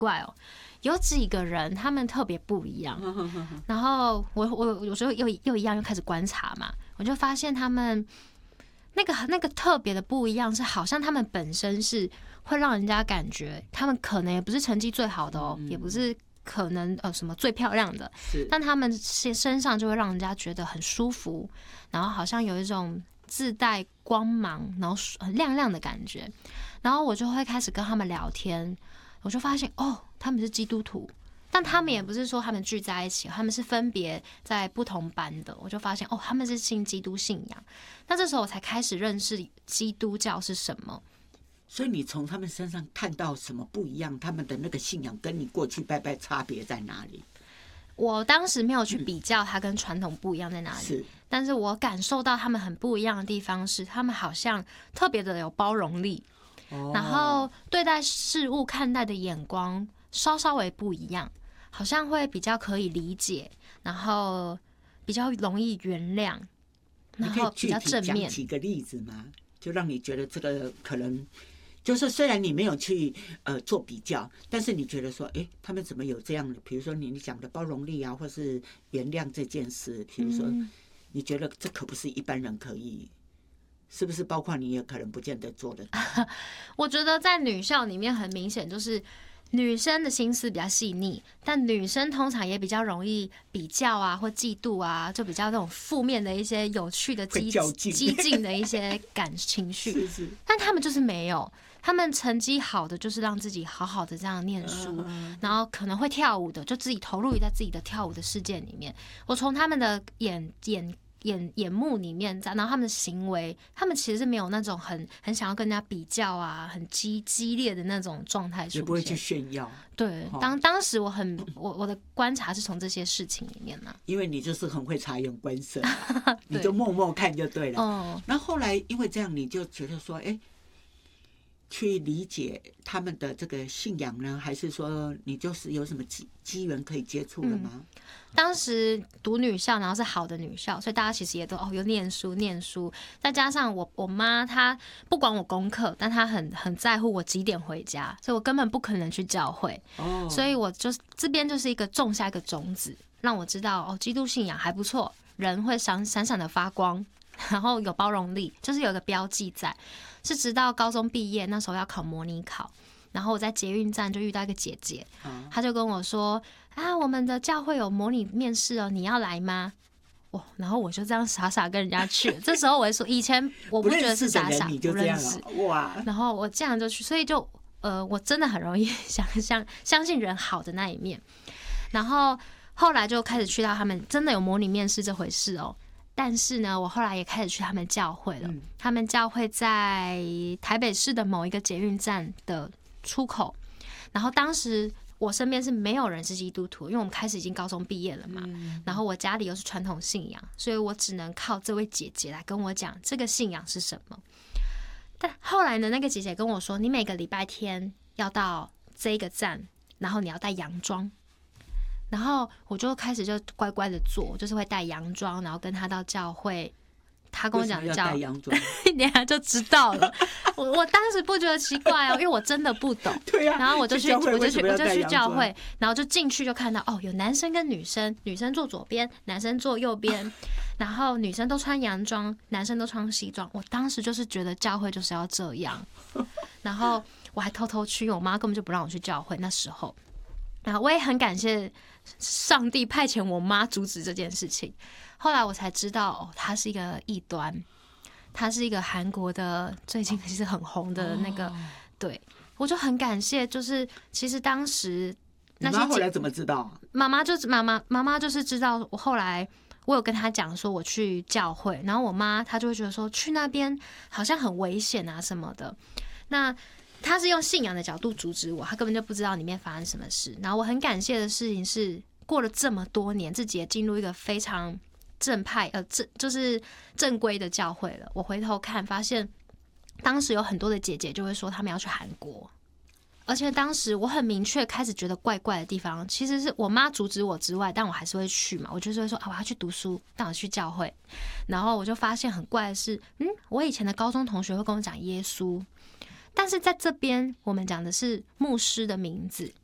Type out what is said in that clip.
怪哦，有几个人他们特别不一样。然后我有时候又一样，又开始观察嘛，我就发现他们那个特别的不一样，是好像他们本身是会让人家感觉，他们可能也不是成绩最好的哦，也不是可能什么最漂亮的，但他们身上就会让人家觉得很舒服，然后好像有一种自带光芒，然后很亮亮的感觉。然后我就会开始跟他们聊天，我就发现他们是基督徒，但他们也不是说他们聚在一起，他们是分别在不同班的。我就发现他们是信基督信仰。那这时候我才开始认识基督教是什么。 所以你从他们身上看到什么不一样？他们的那个信仰跟你过去拜拜差别在哪里？ 我当时没有去比较它跟传统不一样在哪里，但是我感受到他们很不一样的地方是，他们好像特别的有包容力，然后对待事物看待的眼光稍微不一样，好像会比较可以理解，然后比较容易原谅，然后比较正面。 你可以具体讲几个例子吗？就让你觉得这个可能就是虽然你没有去做比较，但是你觉得说，他们怎么有这样的？比如说你讲的包容力啊，或是原谅这件事，比如说你觉得这可不是一般人可以，是不是？包括你也可能不见得做得到。 我觉得在女校里面很明显就是女生的心思比较细腻，但女生通常也比较容易比较啊，或嫉妒啊，就比较那种负面的一些有趣的激进的一些情绪。但他们就是没有，他们成绩好的就是让自己好好的这样念书，然后可能会跳舞的就自己投入在自己的跳舞的世界里面。我从他们的眼目里面，然后他们的行为，他们其实是没有那种很想要跟人家比较啊，很激烈的那种状态出现， 也不会去炫耀。对， 当时我的观察是从这些事情里面呢， 因为你就是很会察言观色，你就默默看就对了。那后来因为这样，你就觉得说，去理解他们的这个信仰呢，还是说你就是有什么机缘可以接触了吗？ 当时读女校，然后是好的女校，所以大家其实也都有念书，再加上我妈她不管我功课，但她很在乎我几点回家，所以我根本不可能去教会。所以我就这边就是一个种下一个种子，让我知道基督信仰还不错，人会闪闪的发光，然后有包容力，就是有一个标记在。是直到高中毕业那时候要考模拟考，然后我在捷运站就遇到一个姐姐，她就跟我说我们的教会有模拟面试哦，你要来吗？然后我就这样傻傻跟人家去。这时候我会说，以前我不觉得是傻傻，不认识，哇！然后我这样就去，所以就我真的很容易相信人好的那一面。然后后来就开始去到他们真的有模拟面试这回事哦。但是呢，我后来也开始去他们教会了。他们教会在台北市的某一个捷运站的出口。然后当时我身边是没有人是基督徒，因为我们开始已经高中毕业了嘛。然后我家里又是传统信仰，所以我只能靠这位姐姐来跟我讲这个信仰是什么。但后来呢，那个姐姐跟我说，你每个礼拜天要到这个站，然后你要带洋装。然后我就开始就乖乖的做，就是会带洋装，然后跟他到教会。他跟我讲带洋装， 你等下就知道了。我当时不觉得奇怪哦，因为我真的不懂。 对呀。 然后我就去教会，然后就进去就看到有男生跟女生，女生坐左边，男生坐右边，然后女生都穿洋装，男生都穿西装。我当时就是觉得教会就是要这样，然后我还偷偷去，因为我妈根本就不让我去教会那时候。然后我也很感谢上帝派遣我妈阻止这件事情。后来我才知道，他是一个异端，他是一个韩国的最近其实很红的那个。对，我就很感谢，就是其实当时那些你妈后来怎么知道？ 妈妈就是知道。我后来我有跟她讲说我去教会，然后我妈她就会觉得说去那边好像很危险啊什么的。那他是用信仰的角度阻止我，他根本就不知道里面发生什么事。然后我很感谢的事情是，过了这么多年，自己也进入一个非常正派就是正规的教会了。我回头看发现，当时有很多的姐姐就会说他们要去韩国，而且当时我很明确开始觉得怪怪的地方，其实是我妈阻止我之外，但我还是会去嘛。我就是会说我要去读书，但我去教会。然后我就发现很怪的是，我以前的高中同学会跟我讲耶稣。但是在这边，我们讲的是牧师的名字，